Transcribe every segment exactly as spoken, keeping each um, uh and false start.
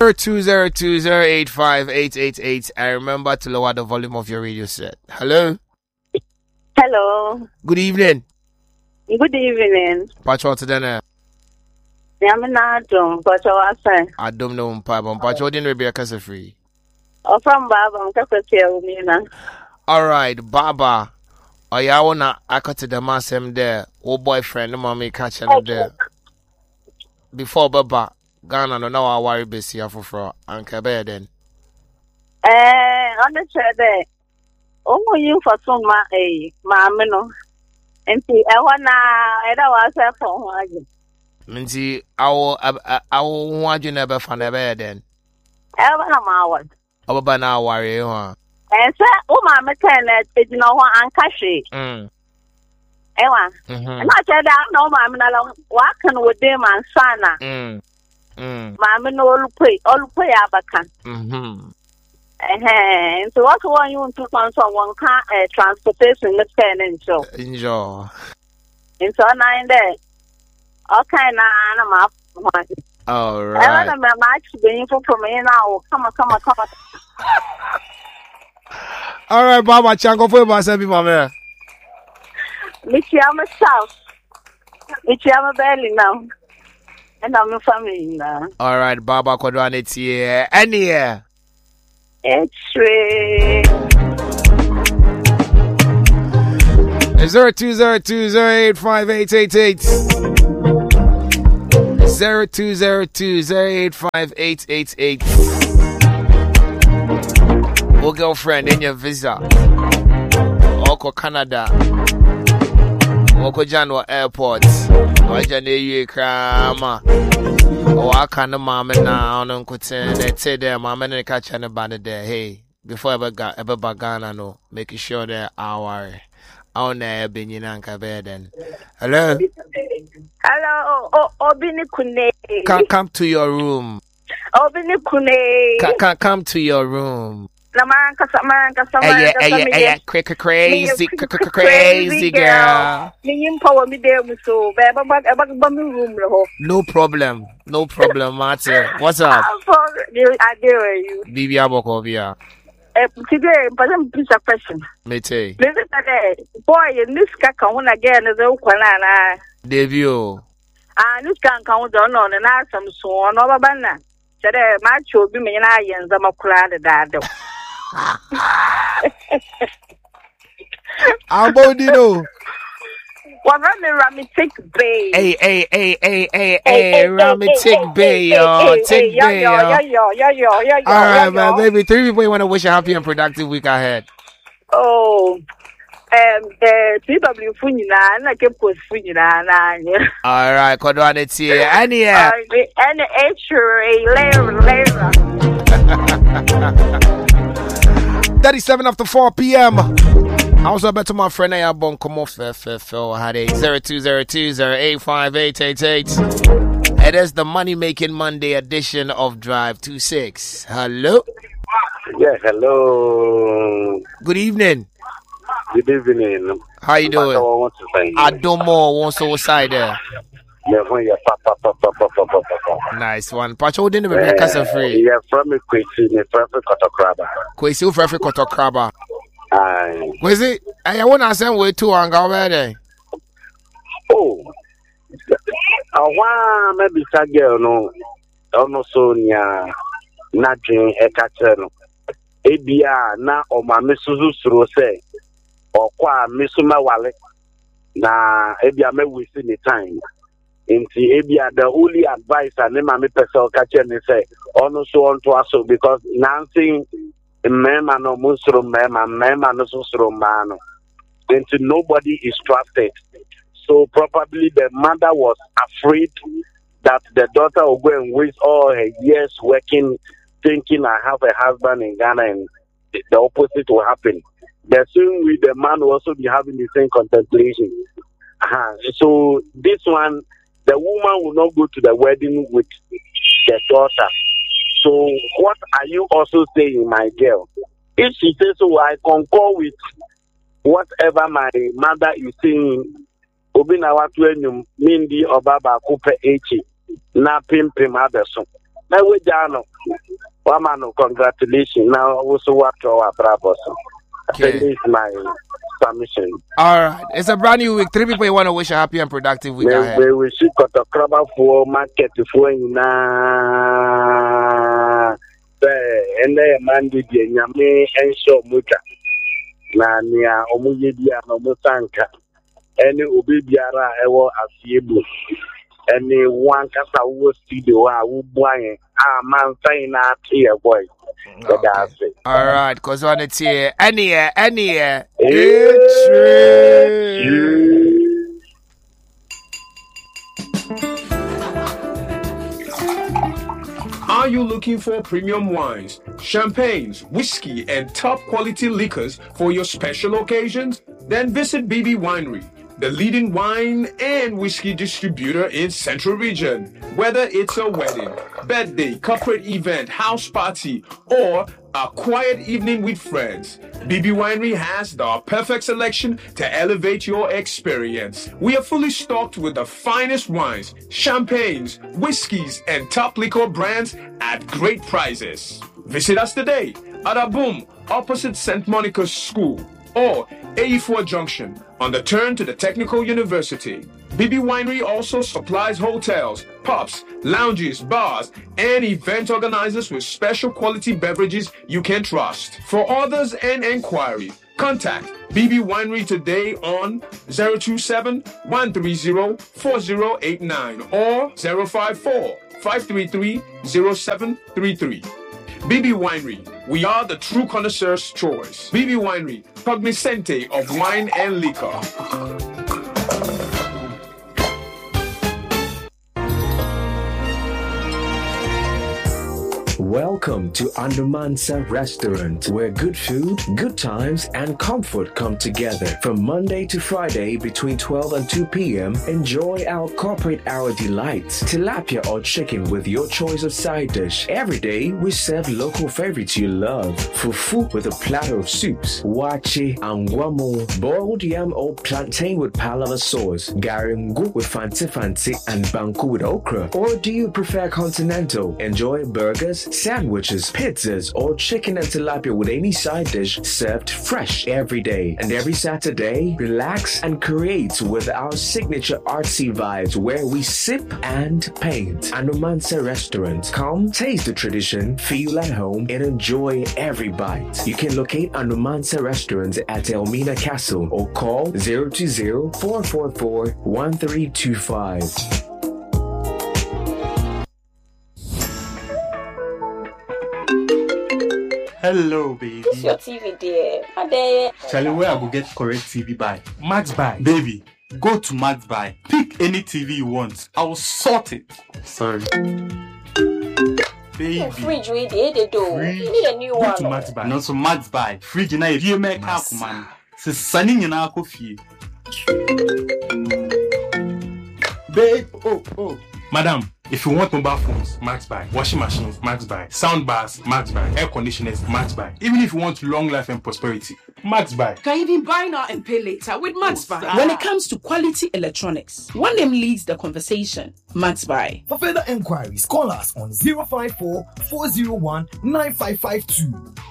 zero two zero two zero eight five eight eight eight. And remember to lower the volume of your radio set. Hello. Hello. Good evening. Good evening. Pacho today. I'm not Adom. Pacho Asa. Adom no umpa. But Pacho didn't be a casa free. Oh, from Baba. I'm going to tell you now. All right, Baba. Oh, yeah, I wanna I cut to the mass him there. Oh, boyfriend, the mommy catch him there. Before Baba, Ghana no now I worry busy for for Uncle Bear then. Eh, on the chair there. Oh, you for some ma eh, mamma no. And see, I wanna I don't want to for one. Minty, I will I will want you never find a bed then. I wanna ma Oh, but now worry, huh? And so, oh, mamma can let it know what Ankashi. Mm. Ewa. And I said, I know mamma walking with them and Sana. Mm. Mm. Mamma no all pay, all pay abakan. Mm-hmm. And so, what one you want to consult one car transportation with pen and so. Enjoy. And so, nine there. Okay, now I'm up. All I right. want to match the info from me now. Come on, come on, come on. All right, Baba, Chango for myself, my man. Michiama South. Michiama Belly now. And I'm a family now. All right, Baba, Kodwan, it's here. Any here. X-ray. Zero two zero two zero eight five eight eight eight. Zero two zero two zero eight five eight eight eight. Oh, girlfriend in your visa. Oko Canada. Oko Janwa Airport. Wajane ye krama. Oh, I can't mama now. On Kutin. They say there, mama and catch anybody there. Hey, before ever got ever bagana no, making sure that our on there being in Anka then. Hello. Hello. Oh, Obini Kune. Come, come to your room. Obini Kune. Come, come, come to your room. Namanka, Samanka, Hey, Samanka, hey, hey, crazy, crazy, crazy girl. Meaning power me there, so Baba, Baba, room. No problem, no problem, Martin. What's up? I dare you. Bibi Abokovia. Today, but I'm piece of question. Mete. Boy, in this caca one again is a Qualana. Devio. Ah, this can count on and ask some so on over banner. Said a match will be me and I and some of Clad dad. Abodino. What run the Ramitic Bay? Hey, hey, hey, hey, hey, hey, Ramitic Bay, yo, Tick Bay, yo. All right, man, baby. Three people want to wish a happy and productive week ahead. Oh, um, uh, T W Funina, and I kept with Funina. All right, Kodwan, it's here. Any, uh, and H Ray, Lara, Lara. thirty-seven after four p.m. I was about to my friend I bon come off F F L had a zero two zero two zero eight five eight eight eight. It is the Money Making Monday edition of Drive two six. Hello. Yes, hello. Good evening. Good evening. How you doing? I don't more one so side there. Nice one. Pacho didn't even make us a free. Yeah, from a Kwesi, a perfect Kotokraba. Kwesi, perfect Kotokraba. Aye. Kwesi, I want to send way to and go there. Oh, I want maybe that girl, no, almost so near Nadrin Ekacheno. Ebia na o ma mesuzu suro se o kwa mesuma wale na ebia me waste the time. Inti ebia the only advice and ma me person catch me say ono so on to aso because nancing mema no musro mema mema no susro mano. Inti nobody is trusted. So probably the mother was afraid that the daughter will go and waste all her years working, thinking I have a husband in Ghana and the opposite will happen. The same way the man will also be having the same contemplation. Uh-huh. So this one, the woman will not go to the wedding with the daughter. So what are you also saying, my girl? If she says so, I concur with whatever my mother is saying. Obina watu enum mindi obaba kupe echi na pim pim abeso. na we jano. Wamano, congratulations. Now also what to our brabos. Okay. This is my submission. All right. It's a brand new week. Three people you want to wish a happy and productive week ahead. We wish you got a crab for market for na. And then man did yame and show muta. Na nia omuye dia no musanka. Any obibiara ewo asiebu. Any one kasa wo studio a wo boy ah man saying na here boy. Okay. All right, because on it's here. Any year, any year. Are you looking for premium wines, champagnes, whiskey, and top quality liquors for your special occasions? Then visit B B Winery, the leading wine and whiskey distributor in Central Region. Whether it's a wedding, birthday, corporate event, house party, or a quiet evening with friends, B B Winery has the perfect selection to elevate your experience. We are fully stocked with the finest wines, champagnes, whiskeys, and top liquor brands at great prices. Visit us today at Aboom, opposite Saint Monica's School, or A E four Junction, on the turn to the Technical University. B B Winery also supplies hotels, pubs, lounges, bars, and event organizers with special quality beverages you can trust. For orders and enquiry, contact B B Winery today on zero two seven, one three zero, four zero eight nine or zero five four, five three three, zero seven three three. B B Winery, we are the true connoisseur's choice. B B Winery, cognoscente of wine and liquor. Welcome to Anumansa Restaurant, where good food, good times, and comfort come together. From Monday to Friday between twelve and two p.m., enjoy our corporate hour delights. Tilapia or chicken with your choice of side dish. Every day, we serve local favorites you love. Fufu with a platter of soups. Wache, angwamo, boiled yam or plantain with palava sauce. Garingu with fanti fanti and banku with okra. Or do you prefer continental? Enjoy burgers, sandwiches, pizzas, or chicken and tilapia with any side dish served fresh every day. And every Saturday, relax and create with our signature artsy vibes where we sip and paint. Anumansa Restaurant. Come taste the tradition, feel at home, and enjoy every bite. You can locate Anumansa Restaurant at Elmina Castle or call zero two zero, four four four, one three two five. Hello, baby. This your T V, dear. How dare Charlie, where I go get correct T V buy? Max Buy. Baby, go to Max Buy. Pick any T V you want. I will sort it. Sorry. Baby. Oh, fridge, we did they do. Fridge. You need a new Go one. to Max Buy. No, so Max Buy. Fridge na you make up, man. So sunny in our coffee. Babe, oh, oh. Madam, if you want mobile phones, Max Buy. Washing machines, Max Buy. Sound bars, Max Buy. Air conditioners, Max Buy. Even if you want long life and prosperity, Max Buy. Can even buy now and pay later with Max Buy. Oh, when it comes to quality electronics, one name leads the conversation. Max Buy. For further enquiries, call us on zero five four, four zero one, nine five five two.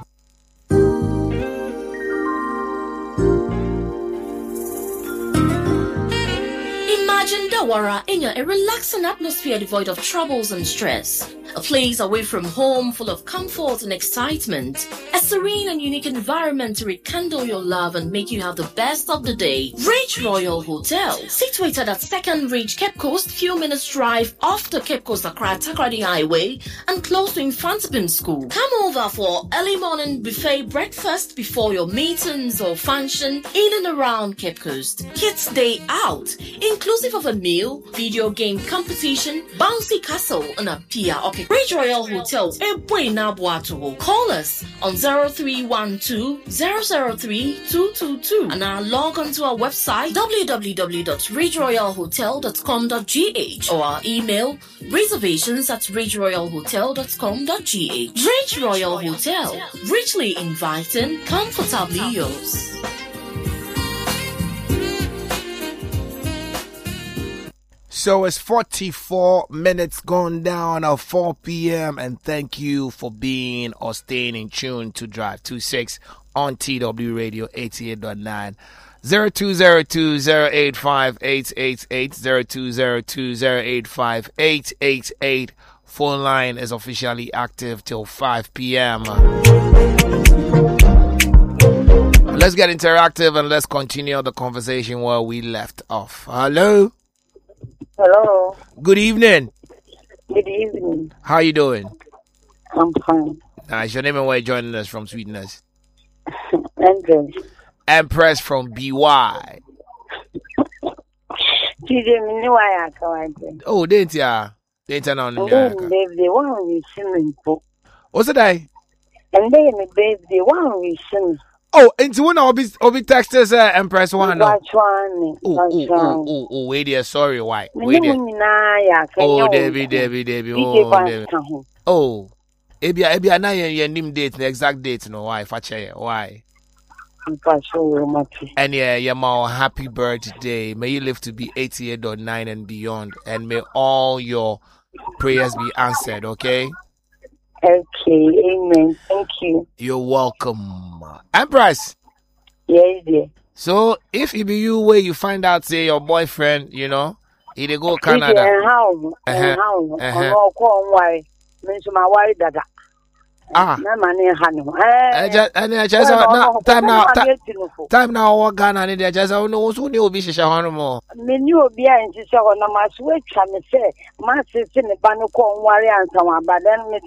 Imagine Dawara in a relaxing atmosphere devoid of troubles and stress. A place away from home full of comfort and excitement. A serene and unique environment to rekindle your love and make you have the best of the day. Ridge Royal Hotel, situated at Second Ridge, Cape Coast, few minutes drive off the Cape Coast Accra Takoradi Highway and close to Infantipim School. Come over for early morning buffet breakfast before your meetings or function in and around Cape Coast. Kids Day Out, inclusive of a meal, video game competition, bouncy castle, and a pier. Okay, Ridge Royal Hotel, call us on zero three one two, zero zero three, two two two and now log on to our website w w w dot ridge royal hotel dot com dot g h or our email reservations at ridge royal hotel dot com dot g h. Ridge Royal Hotel, richly inviting, comfortably yours. So it's forty-four minutes gone down at four p.m. and thank you for being or staying in tune to Drive twenty-six on T W Radio eighty-eight point nine. zero two zero two zero eight five eight eight eight zero two zero two zero eight five eight eight eight. Phone line is officially active till five p.m. Let's get interactive and let's continue the conversation where we left off. Hello. Hello. Good evening. Good evening. How you doing? I'm fine. Nice. Your name and where you joining us from, sweetness? Empress. Empress from B Y. Oh, didn't ya? Didn't ya know? What's the day? And then the baby one reason. Oh, into one I'll be I'll be texters uh, Empress one. Watch one. Oh, oh, oh, oh, oh, wait there, sorry, why? Wait there. Oh, Debbie, Debbie, Debbie, oh, Debbie. Oh, Ebia, Ebia, now your name date, the exact date, no, why? Fache, why? And yeah, yeah, my happy birthday. May you live to be eighty-eight point nine and beyond, and may all your prayers be answered, okay? Okay, amen. Thank you. You're welcome. Empress. Yes, dear. So, if it be you where you find out, say, your boyfriend, you know, he they go Canada. And how? And how? Uh-huh. Why? Mention my wife, Dada. Ah. I just, I just, time now, time now, what Ghana, and they just, oh, no, so new, be sure more. Many will be in Shisha on a mass, which I may say, Master in the Bano warrior and some, but then